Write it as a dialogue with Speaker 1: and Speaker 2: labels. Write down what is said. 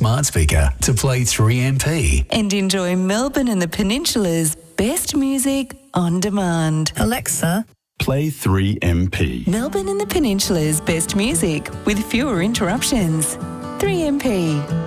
Speaker 1: smart speaker to play 3MP.
Speaker 2: And enjoy Melbourne and the Peninsula's best music on demand.
Speaker 3: Alexa,
Speaker 4: play 3MP.
Speaker 2: Melbourne and the Peninsula's best music with fewer interruptions. 3MP.